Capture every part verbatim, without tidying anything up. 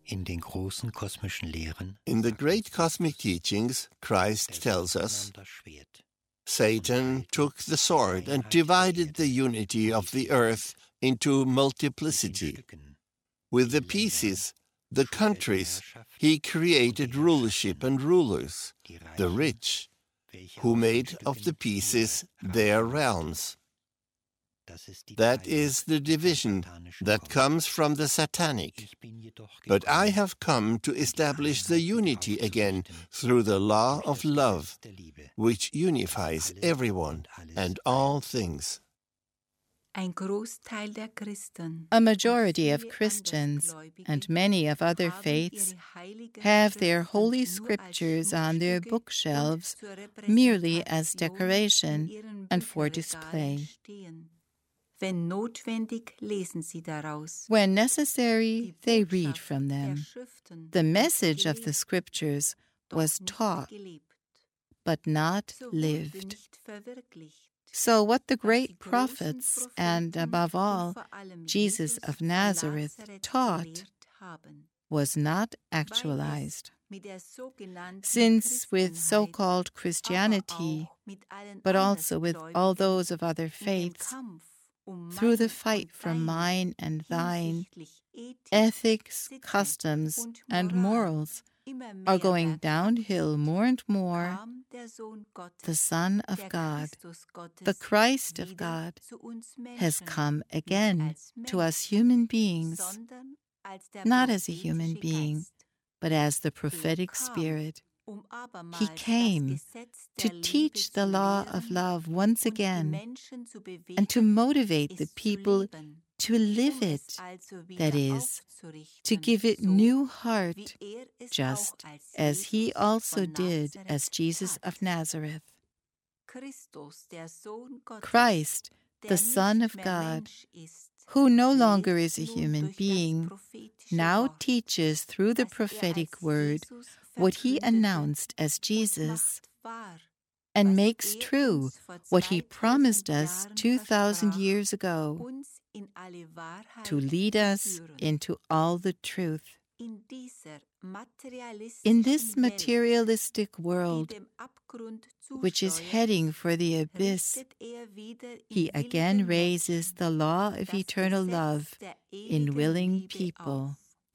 In den großen kosmischen Lehren In the great cosmic teachings, Christ tells us, Satan took the sword and divided the unity of the earth into multiplicity. With the pieces, the countries, he created rulership and rulers, the rich, who made of the pieces their realms. That is the division that comes from the satanic. But I have come to establish the unity again through the law of love, which unifies everyone and all things. A majority of Christians and many of other faiths have their holy scriptures on their bookshelves merely as decoration and for display. When necessary, they read from them. The message of the scriptures was taught, but not lived. So what the great prophets, and above all, Jesus of Nazareth, taught was not actualized. Since with so-called Christianity, but also with all those of other faiths, through the fight for mine and thine, ethics, customs, and morals are going downhill more and more, the Son of God, the Christ of God, has come again to us human beings, not as a human being, but as the prophetic Spirit. He came to teach the law of love once again and to motivate the people to live it, that is, to give it new heart, just as he also did as Jesus of Nazareth. Christ, the Son of God, who no longer is a human being, now teaches through the prophetic word what he announced as Jesus, and makes true what he promised us two thousand years ago, to lead us into all the truth. In this materialistic world, which is heading for the abyss, he again raises the law of eternal love in willing people.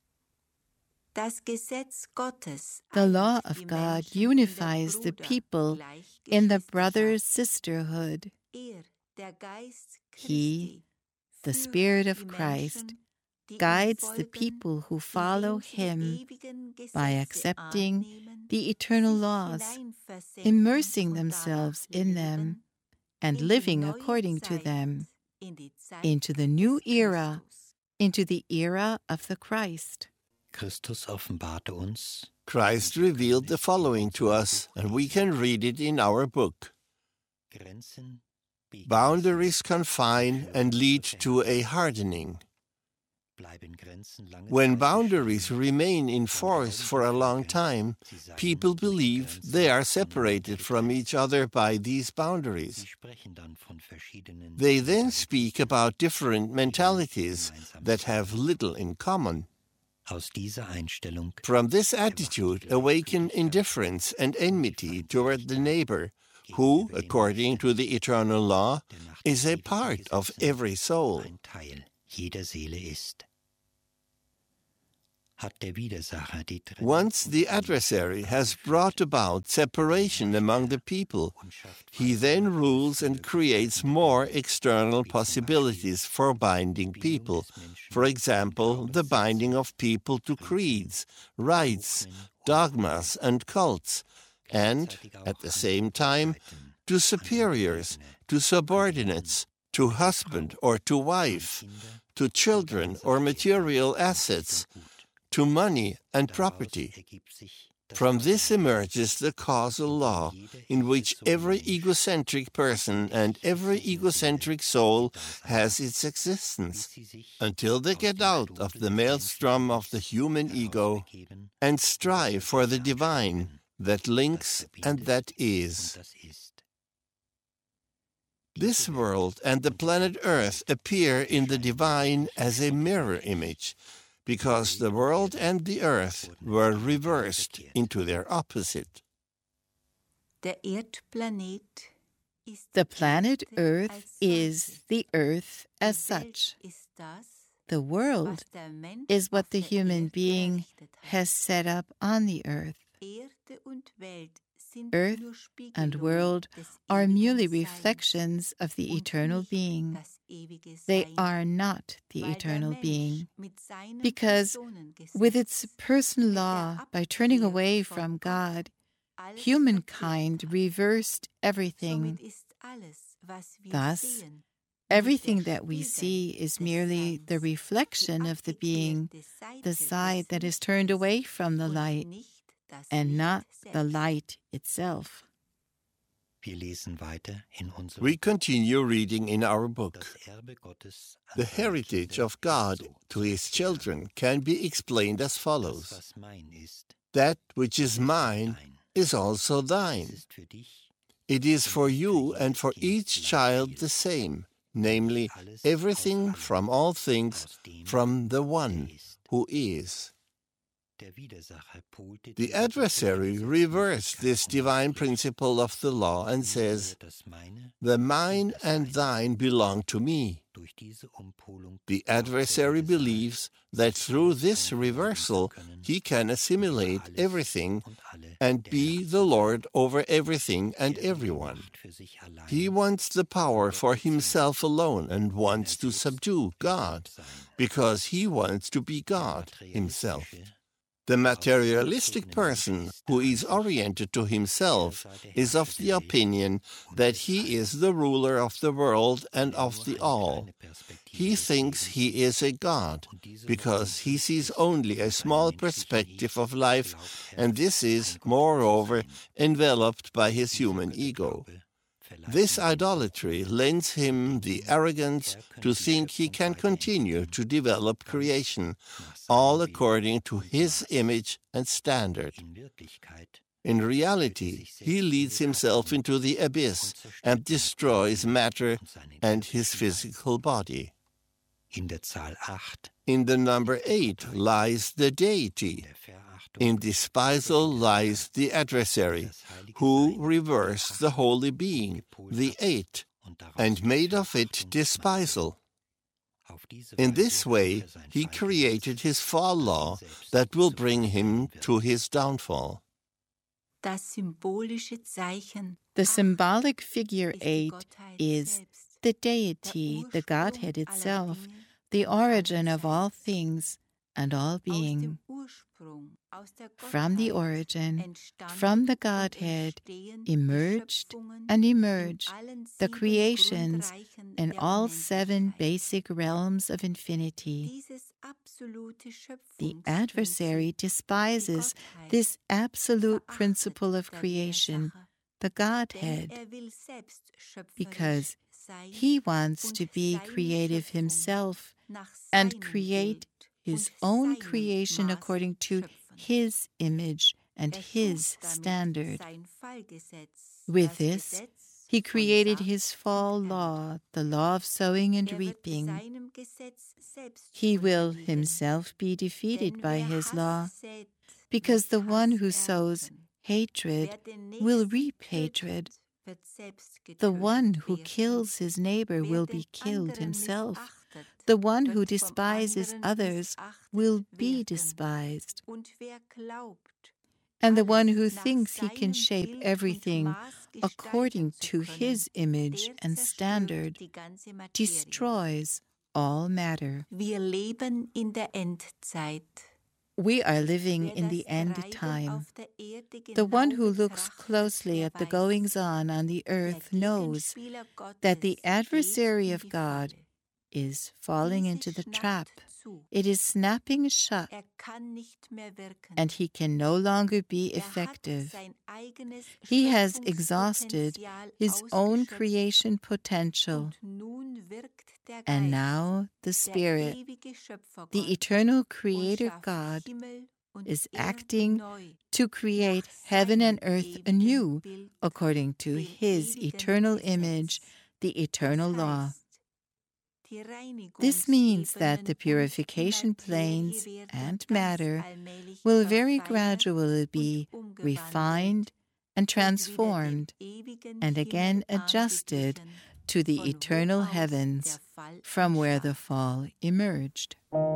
The law of God unifies the people in the brother-sisterhood. He, the Spirit of Christ, guides the people who follow him by accepting the eternal laws, immersing themselves in them, and living according to them, into the new era, into the era of the Christ. Christus offenbarte uns. Christ revealed the following to us, and we can read it in our book. Boundaries confine and lead to a hardening. When boundaries remain in force for a long time, people believe they are separated from each other by these boundaries. They then speak about different mentalities that have little in common. From this attitude awaken indifference and enmity toward the neighbor, who, according to the eternal law, is a part of every soul. Once the adversary has brought about separation among the people, he then rules and creates more external possibilities for binding people. For example, the binding of people to creeds, rites, dogmas, and cults, and, at the same time, to superiors, to subordinates, to husband or to wife, to children or material assets, to money and property. From this emerges the causal law, in which every egocentric person and every egocentric soul has its existence, until they get out of the maelstrom of the human ego and strive for the divine that links and that is. This world and the planet Earth appear in the divine as a mirror image, because the world and the earth were reversed into their opposite. The planet Earth is the earth as such. The world is what the human being has set up on the earth. Earth and world are merely reflections of the eternal being. They are not the eternal being, because with its personal law, by turning away from God, humankind reversed everything. Thus, everything that we see is merely the reflection of the being, the side that is turned away from the light, and not the light itself. We continue reading in our book. The heritage of God to his children can be explained as follows. That which is mine is also thine. It is for you and for each child the same, namely, everything from all things from the one who is. The adversary reversed this divine principle of the law and says, "The mine and thine belong to me." The adversary believes that through this reversal he can assimilate everything and be the Lord over everything and everyone. He wants the power for himself alone and wants to subdue God, because he wants to be God himself. The materialistic person who is oriented to himself is of the opinion that he is the ruler of the world and of the all. He thinks he is a god because he sees only a small perspective of life, and this is, moreover, enveloped by his human ego. This idolatry lends him the arrogance to think he can continue to develop creation, all according to his image and standard. In reality, he leads himself into the abyss and destroys matter and his physical body. In the number eight lies the deity. In despisal lies the adversary, who reversed the holy being, the eight, and made of it despisal. In this way, he created his fall law that will bring him to his downfall. The symbolic figure eight is the deity, the Godhead itself, the origin of all things and all being. From the origin, from the Godhead, emerged and emerged the creations in all seven basic realms of infinity. The adversary despises this absolute principle of creation, the Godhead, because he wants to be creative himself and create his own creation according to his image and his standard. With this, he created his fall law, the law of sowing and reaping. He will himself be defeated by his law, because the one who sows hatred will reap hatred. The one who kills his neighbor will be killed himself. The one who despises others will be despised. And the one who thinks he can shape everything according to his image and standard destroys all matter. We are living in the end time. The one who looks closely at the goings-on on the earth knows that the adversary of God is falling into the trap. It is snapping shut, and he can no longer be effective. He has exhausted his own creation potential, and now the Spirit, the eternal Creator God, is acting to create heaven and earth anew according to his eternal image, the eternal law. This means that the purification planes and matter will very gradually be refined and transformed and again adjusted to the eternal heavens from where the fall emerged.